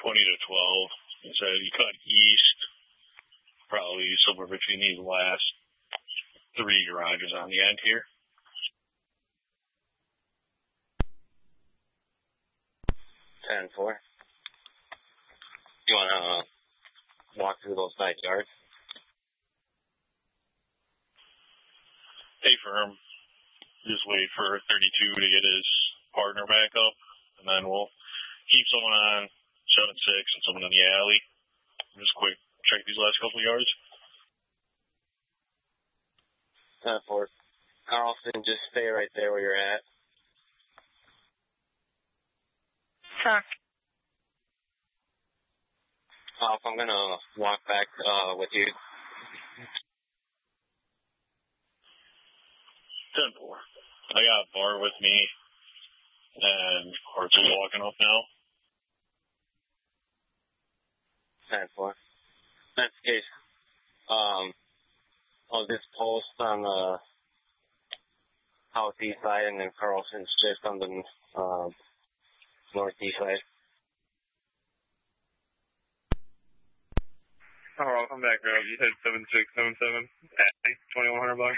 20 to 12. So you cut east, probably somewhere between these last three garages on the end here. 10-4. You want to walk through those backyards? Hey, firm. Just wait for 32 to get his partner back up, and then we'll keep someone on 7-6 and someone in the alley. Just quick check these last couple of yards. 10-4. Carlson, just stay right there where you're at. Talk. I'm going to walk back with you. 10-4. I got Bart with me, and Bart's walking up now. 10-4. That's the case. I'll just post on the southeast side, and then Carlson's just on the northeast side. Oh, I'll come back, Rob. You said 7677 at 2100 block.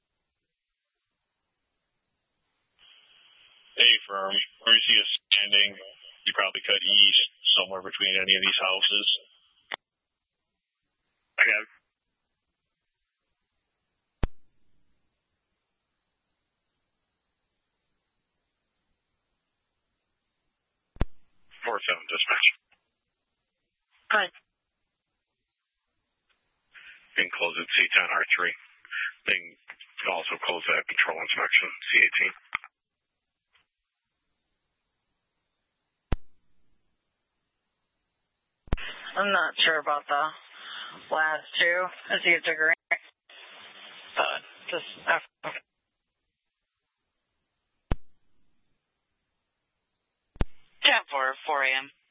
Hey, firm. Where you see us standing, you probably cut east, somewhere between any of these houses. I got it. Four-seven dispatch. Good. And close at C10 R3. Then also close that patrol inspection, C18. I'm not sure about the last two. I see it's a green. But just after. 10-4, 4 a.m.